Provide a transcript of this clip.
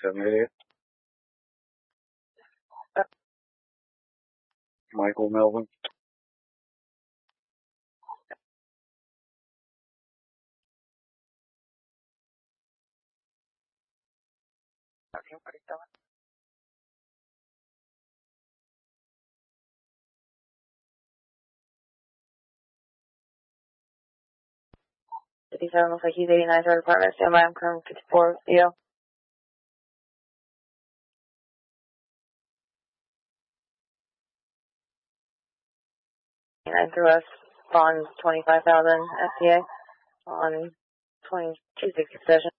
2788. Michael Melvin. Okay, what are you doing? 57 looks like he's 89 third apartment. Stand by, I'm current 54 with you. And through us, bond 25,000 SCA on 2260 possession.